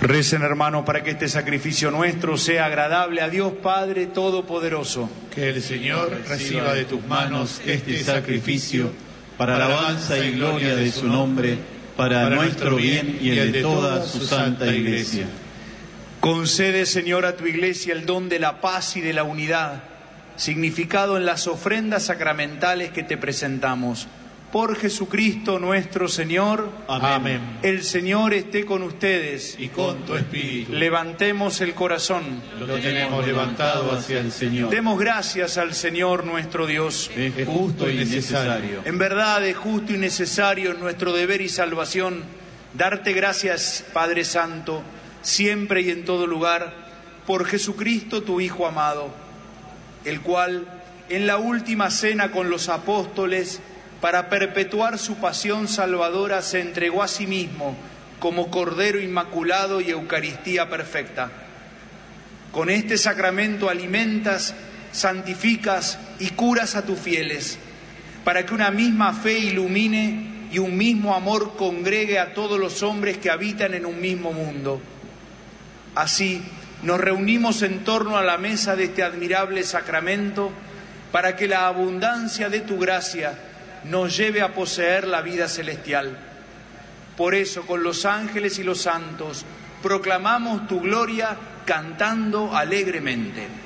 Recen, hermanos, para que este sacrificio nuestro sea agradable a Dios Padre Todopoderoso. Que el Señor reciba de tus manos este sacrificio para alabanza y gloria de su nombre, para nuestro bien y el de toda su santa Iglesia. Concede, Señor, a tu Iglesia el don de la paz y de la unidad, significado en las ofrendas sacramentales que te presentamos. Por Jesucristo nuestro Señor. Amén. El Señor esté con ustedes. Y con tu espíritu. Levantemos el corazón. Lo tenemos levantado hacia el Señor. Demos gracias al Señor nuestro Dios. Es justo y necesario. En verdad es justo y necesario en nuestro deber y salvación darte gracias, Padre Santo, siempre y en todo lugar, por Jesucristo tu Hijo amado, el cual en la última cena con los apóstoles, para perpetuar su pasión salvadora, se entregó a sí mismo como Cordero Inmaculado y Eucaristía perfecta. Con este sacramento alimentas, santificas y curas a tus fieles, para que una misma fe ilumine y un mismo amor congregue a todos los hombres que habitan en un mismo mundo. Así, nos reunimos en torno a la mesa de este admirable sacramento, para que la abundancia de tu gracia nos lleve a poseer la vida celestial. Por eso, con los ángeles y los santos, proclamamos tu gloria cantando alegremente.